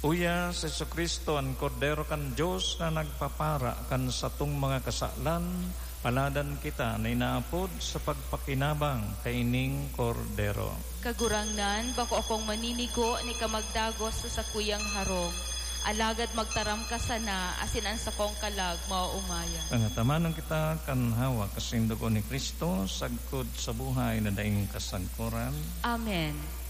Uya sa Jesucristo ang kordero kan Dios na nagpapara kan satong mga kasalan, paladan kita na inaapod sa pagpakinabang kaining kordero. Kagurangnan, bako akong maninigo ni kamagdagos sa sakuyang harong. Alagad magtaram ka sana, asin ang sakong kalag mauumaya. Pangatamanang kita kan hawa kasindugo ni Kristo, sagkod sa buhay na daing kasagkuran. Amen.